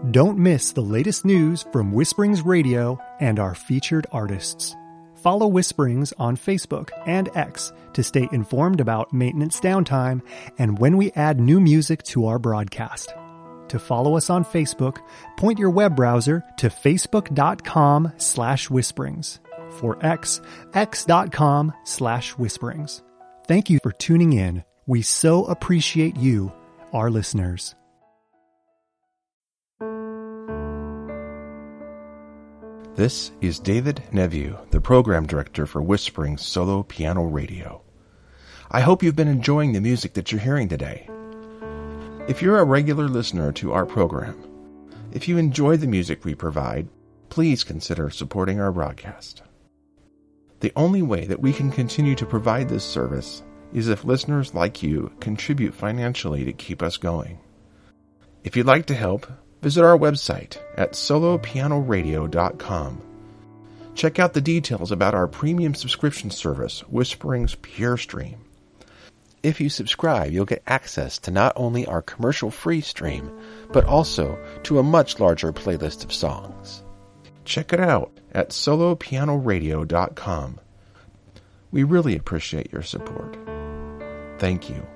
Don't miss the latest news from Whisperings Radio and our featured artists. Follow Whisperings on Facebook and X to stay informed about maintenance downtime and when we add new music to our broadcast. To follow us on Facebook, point your web browser to facebook.com/whisperings. For X, x.com/whisperings. Thank you for tuning in. We so appreciate you, our listeners. This is David Nevue, the program director for Whisperings Solo Piano Radio. I hope you've been enjoying the music that you're hearing today. If you're a regular listener to our program, if you enjoy the music we provide, please consider supporting our broadcast. The only way that we can continue to provide this service is if listeners like you contribute financially to keep us going. If you'd like to help, visit our website at solopianoradio.com. Check out the details about our premium subscription service, Whisperings Pure Stream. If you subscribe, you'll get access to not only our commercial-free stream, but also to a much larger playlist of songs. Check it out at solopianoradio.com. We really appreciate your support. Thank you.